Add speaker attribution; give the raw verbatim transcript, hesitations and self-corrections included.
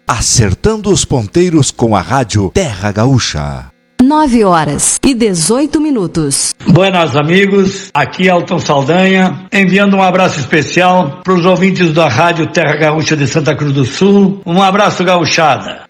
Speaker 1: Acertando os ponteiros com a rádio Terra Gaúcha.
Speaker 2: Nove horas e dezoito minutos.
Speaker 3: Buenas amigos, aqui Elton Saldanha, enviando um abraço especial para os ouvintes da rádio Terra Gaúcha de Santa Cruz do Sul. Um abraço, gauchada.